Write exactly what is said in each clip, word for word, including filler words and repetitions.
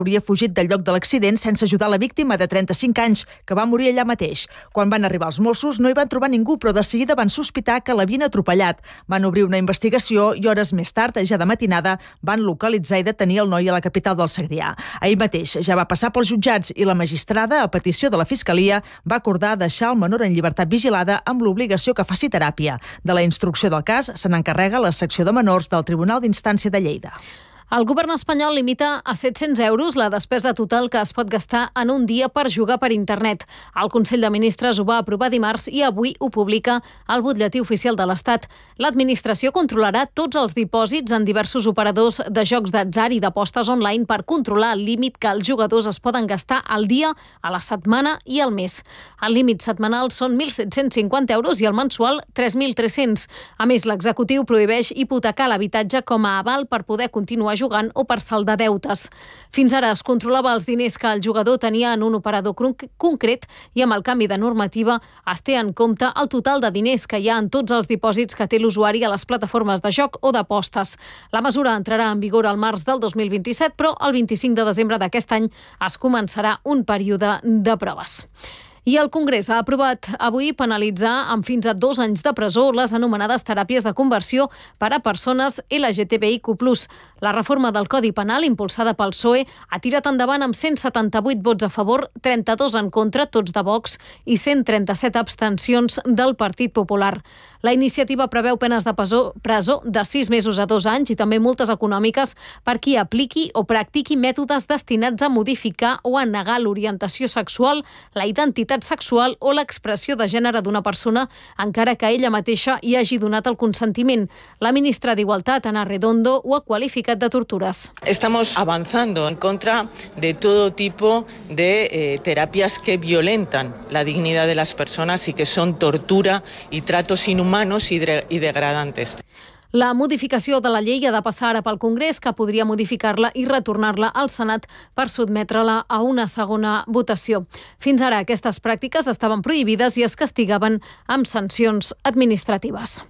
hauria fugit del lloc de l'accident sense ajudar la víctima de trenta-cinc anys, que va morir allà mateix. Quan van arribar els Mossos no hi van trobar ningú, però de seguida van sospitar que l'havien atropellat. Van obrir una investigació i hores més tard, ja de matinada, van localitzar i detenir el noi a la capital del Segrià. Ahir mateix ja va passar pels jutjats i la magistrada, a petició de la Fiscalia, va acordar deixar el menor en llibertat vigilada amb l'obligació que faci teràpia. De la instrucció del cas se n'encarrega la secció de menors del Tribunal d'Instància de Lleida. El govern espanyol limita a set-cents euros la despesa total que es pot gastar en un dia per jugar per internet. El Consell de Ministres ho va aprovar dimarts i avui ho publica al butlletí oficial de l'Estat. L'administració controlarà tots els dipòsits en diversos operadors de jocs d'atzar i d'apostes online per controlar el límit que els jugadors es poden gastar al dia, a la setmana i al mes. El límit setmanal són mil set-cents cinquanta euros i el mensual tres mil tres-cents. A més, l'executiu prohibeix hipotecar l'habitatge com a aval per poder continuar jugant o per saldar deutes. Fins ara es controlava els diners que el jugador tenia en un operador concret i amb el canvi de normativa es té en compte el total de diners que hi ha en tots els dipòsits que té l'usuari a les plataformes de joc o d'apostes. La mesura entrarà en vigor al març del dos mil vint-i-set, però el vint-i-cinc de desembre d'aquest any es començarà un període de proves. I el Congrés ha aprovat avui penalitzar amb fins a dos anys de presó les anomenades teràpies de conversió per a persones L G T B I Q plus. La reforma del Codi Penal, impulsada pel P S O E, ha tirat endavant amb cent setanta-vuit vots a favor, trenta-dos en contra, tots de Vox, i cent trenta-set abstencions del Partit Popular. La iniciativa preveu penes de presó de sis mesos a dos anys i també multes econòmiques per qui apliqui o practiqui mètodes destinats a modificar o a negar l'orientació sexual, la identitat sexual o l'expressió de gènere d'una persona, encara que ella mateixa hi hagi donat el consentiment. La ministra d'Igualtat, Ana Redondo, ho ha qualificat de tortures. Estamos avanzando en contra de todo tipo de eh, terapias que violentan la dignidad de las personas y que son tortura y tratos inhumanos y, de, y degradantes. La modificació de la llei ha de passar ara pel Congrés, que podria modificar-la i retornar-la al Senat per sotmetre-la a una segona votació. Fins ara aquestes pràctiques estaven prohibides i es castigaven amb sancions administratives.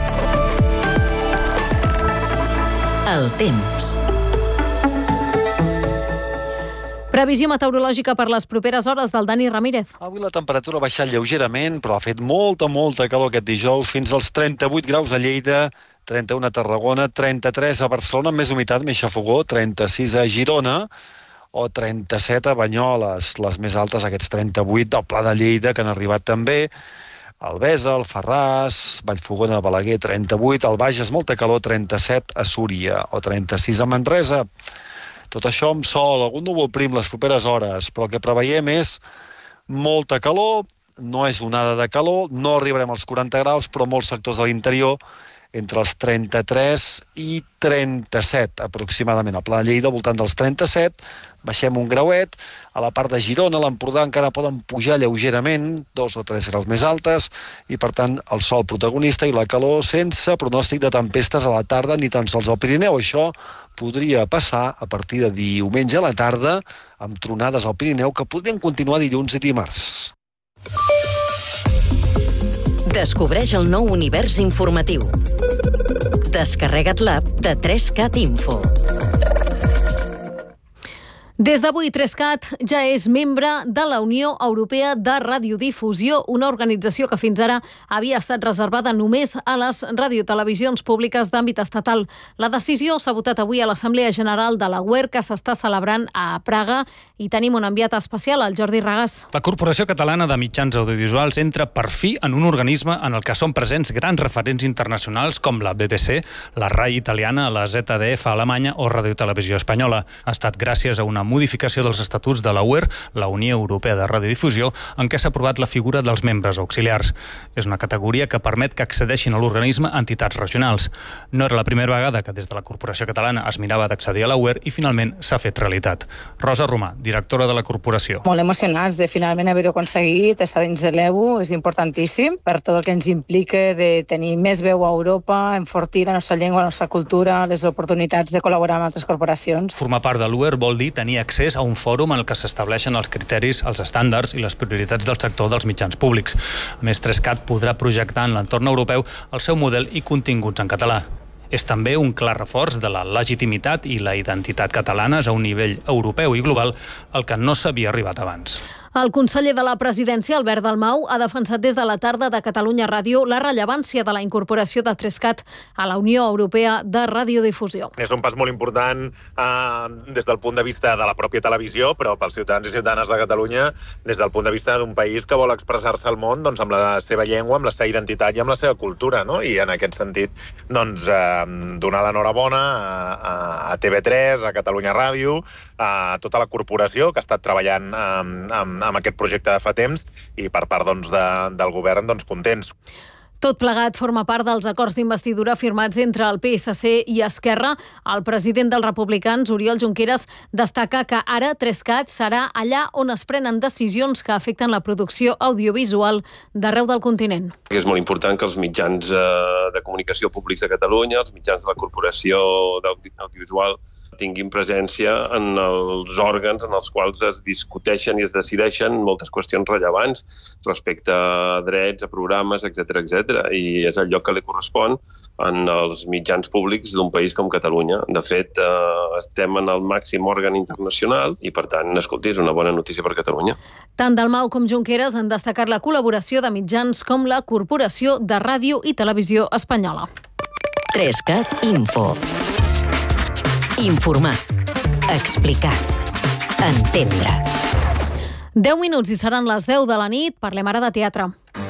El temps. Previsió meteorològica per les properes hores del Dani Ramírez. Avui la temperatura ha baixat lleugerament, però ha fet molta, molta calor aquest dijous, fins als trenta-vuit graus a Lleida, trenta-un a Tarragona, trenta-tres a Barcelona, amb més humitat, més xafogó, trenta-sis a Girona o trenta-set a Banyoles. Les més altes, aquests trenta-vuit del Pla de Lleida, que han arribat també. Albesa, Alfarràs, Vallfogona, Balaguer, trenta-vuit. Al Bages, molta calor, trenta-set a Súria o trenta-sis a Manresa. Tot això amb sol, algun núvol prim les properes hores, però el que preveiem és molta calor, no és onada de calor, no arribarem als quaranta graus, però molts sectors de l'interior entre els trenta-tres i trenta-set aproximadament. Al Pla de Lleida, al voltant dels trenta-set, baixem un grauet. A la part de Girona, l'Empordà, encara poden pujar lleugerament, dos o tres graus més altes, i per tant el sol protagonista i la calor sense pronòstic de tempestes a la tarda, ni tan sols al Pirineu. Això podria passar a partir de diumenge a la tarda, amb tronades al Pirineu que podrien continuar dilluns i dimarts. Descobreix el nou univers informatiu. Descarrega't l'app de tres cat Info. Des d'avui, tres cat ja és membre de la Unió Europea de Radiodifusió, una organització que fins ara havia estat reservada només a les radiotelevisions públiques d'àmbit estatal. La decisió s'ha votat avui a l'Assemblea General de la U E R, que s'està celebrant a Praga, i tenim un enviat especial, el Jordi Regàs. La Corporació Catalana de Mitjans Audiovisuals entra per fi en un organisme en el que són presents grans referents internacionals com la B B C, la RAI italiana, la Z D F alemanya o Radiotelevisió espanyola. Ha estat gràcies a una modificació dels estatuts de la U E R, la Unió Europea de Radiodifusió, en què s'ha aprovat la figura dels membres auxiliars. És una categoria que permet que accedeixin a l'organisme entitats regionals. No era la primera vegada que des de la Corporació Catalana es mirava d'accedir a la U E R i finalment s'ha fet realitat. Rosa Romà, directora de la corporació. Molt emocionats de finalment haver-ho aconseguit, estar dins de l'E U, és importantíssim per tot el que ens implica de tenir més veu a Europa, enfortir la nostra llengua, la nostra cultura, les oportunitats de col·laborar amb altres corporacions. Formar part de l'U E R vol dir tenir accés a un fòrum en el que s'estableixen els criteris, els estàndards i les prioritats del sector dels mitjans públics. A més, tres cat podrà projectar en l'entorn europeu el seu model i continguts en català. És també un clar reforç de la legitimitat i la identitat catalanes a un nivell europeu i global al que no s'havia arribat abans. El conseller de la Presidència, Albert Dalmau, ha defensat des de la tarda de Catalunya Ràdio la rellevància de la incorporació de Trescat a la Unió Europea de Radiodifusió. És un pas molt important eh, des del punt de vista de la pròpia televisió, però pels ciutadans i ciutadanes de Catalunya des del punt de vista d'un país que vol expressar-se al món doncs, amb la seva llengua, amb la seva identitat i amb la seva cultura. No? I en aquest sentit, doncs, eh, donar l'enhorabona a, a T V tres, a Catalunya Ràdio, a tota la corporació que ha estat treballant amb, amb amb aquest projecte de fa temps i per part doncs, de, del govern doncs, contents. Tot plegat forma part dels acords d'investidura firmats entre el P S C i Esquerra. El president dels republicans, Oriol Junqueras, destaca que ara Trescat serà allà on es prenen decisions que afecten la producció audiovisual d'arreu del continent. És molt important que els mitjans de comunicació públics de Catalunya, els mitjans de la Corporació d'Audiovisual, tinguin presència en els òrgans en els quals es discuteixen i es decideixen moltes qüestions rellevants respecte a drets, a programes, etcètera, etcètera. I és el lloc que li correspon en els mitjans públics d'un país com Catalunya. De fet, eh, estem en el màxim òrgan internacional i, per tant, escolti, és una bona notícia per Catalunya. Tant Dalmau com Junqueras han destacat la col·laboració de mitjans com la Corporació de Ràdio i Televisió Espanyola. Trescat Info. Informar, explicar, entendre. deu minuts i seran les deu de la nit. Parlem ara de teatre.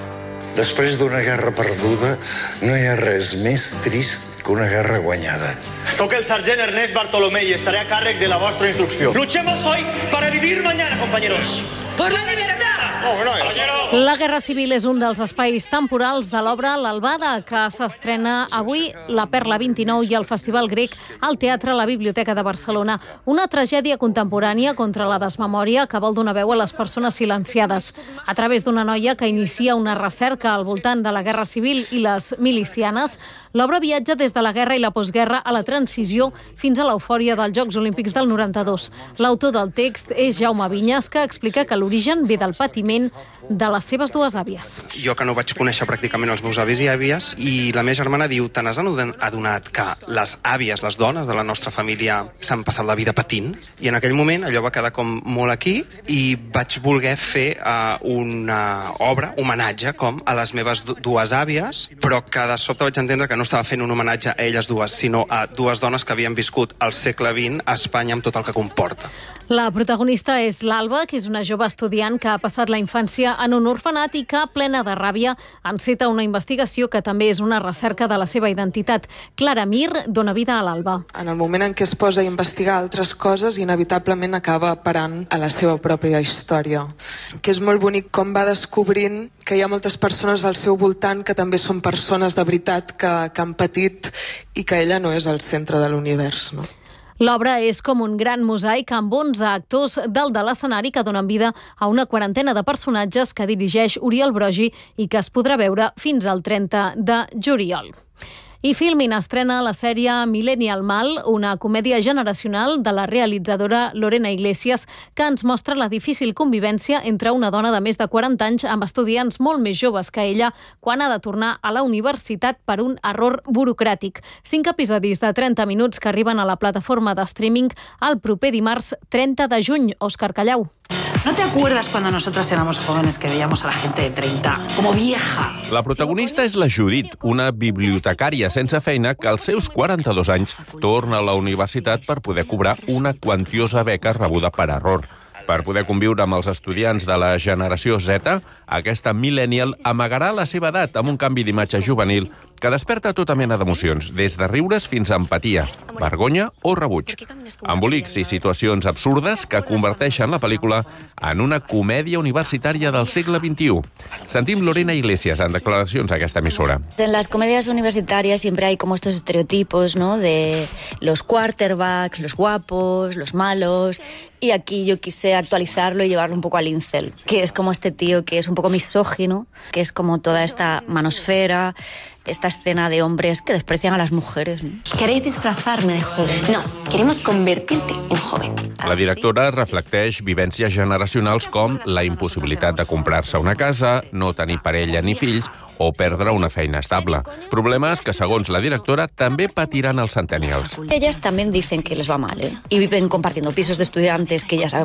Després d'una guerra perduda, no hi ha res més trist que una guerra guanyada. Soc el sergent Ernest Bartolomé i estaré a càrrec de la vostra instrucció. Luchemos hoy para vivir mañana, compañeros. ¡Por la libertad! Oh, no, la Guerra Civil és un dels espais temporals de l'obra L'Albada, que s'estrena avui la Perla vint-i-nou i el Festival Grec al Teatre La Biblioteca de Barcelona. Una tragèdia contemporània contra la desmemòria que vol donar veu a les persones silenciades. A través d'una noia que inicia una recerca al voltant de la Guerra Civil i les milicianes, l'obra viatja des de la guerra i la postguerra a la transició fins a l'eufòria dels Jocs Olímpics del noranta-dos. L'autor del text és Jaume Vinyes, que explica que l'origen ve del patiment de les seves dues àvies. Jo que no vaig conèixer pràcticament els meus avis i àvies, i la meva germana diu, te n'has adonat que les àvies, les dones de la nostra família, s'han passat la vida patint? I en aquell moment allò va quedar com molt aquí i vaig voler fer uh, una obra, homenatge, com a les meves dues àvies, però que de sobte vaig entendre que no estava fent un homenatge a elles dues, sinó a dues dones que havien viscut al segle vint a Espanya amb tot el que comporta. La protagonista és l'Alba, que és una jove estudiant que ha passat la infància en un orfenat i que, plena de ràbia, enceta una investigació que també és una recerca de la seva identitat. Clara Mir dona vida a l'Alba. En el moment en què es posa a investigar altres coses, inevitablement acaba parant a la seva pròpia història. Que és molt bonic com va descobrint que hi ha moltes persones al seu voltant que també són persones de veritat que, que han patit i que ella no és el centre de l'univers, no? L'obra és com un gran mosaic amb onze actors del de l'escenari que donen vida a una quarantena de personatges que dirigeix Oriol Brogi i que es podrà veure fins al trenta de juliol. I Filmin estrena la sèrie Millennial Mal, una comèdia generacional de la realitzadora Lorena Iglesias, que ens mostra la difícil convivència entre una dona de més de quaranta anys amb estudiants molt més joves que ella quan ha de tornar a la universitat per un error burocràtic. Cinc episodis de trenta minuts que arriben a la plataforma de streaming el proper dimarts trenta de juny. Òscar Callau. ¿No te acuerdas cuando nosotras éramos jóvenes que veíamos a la gente de treinta como vieja? La protagonista és la Judit, una bibliotecària sense feina que als seus quaranta-dos anys torna a la universitat per poder cobrar una quantiosa beca rebuda per error. Per poder conviure amb els estudiants de la generació Z, aquesta millennial amagarà la seva edat amb un canvi d'imatge juvenil que desperta tota mena d'emocions, des de riures fins a empatia, vergonya o rebuig. Embolics i situacions absurdes que converteixen la pel·lícula en una comèdia universitària del segle vint-i-u. Sentim Lorena Iglesias en declaracions a aquesta emissora. En las comedias universitarias siempre hay como estos estereotipos, ¿no? De los quarterbacks, los guapos, los malos. Y aquí yo quise actualizarlo y llevarlo un poco al incel, que es como este tío que es un poco misógino, que es como toda esta manosfera, esta escena de hombres que desprecian a las mujeres, ¿no? ¿Queréis disfrazarme de joven? No, queremos convertirte en joven. La directora reflecteix vivències generacionals com la impossibilitat de comprar-se una casa, no tenir parella ni fills o perdre una feina estable. Problemes que, segons la directora, també patiran els centennials. Ellas también dicen que les va mal, ¿eh? Y viven compartiendo pisos de estudiantes que ya saben